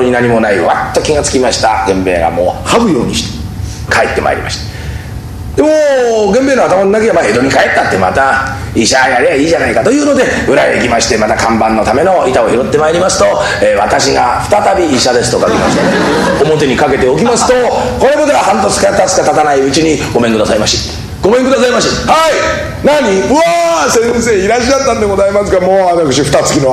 に何もないわっと気がつきました。源兵衛がもうはぶようにして帰ってまいりました。でも源兵衛の頭の中は江戸に帰ったってまた医者やりゃいいじゃないかというので裏へ行きまして、また看板のための板を拾ってまいりますと、私が再び医者ですと書きましてね、表にかけておきますと、これまでは半年か経つか経たないうちにごめんくださいまし、ごめんくださいまし、はい何、うわー先生いらっしゃったんでございますが、もう私二月の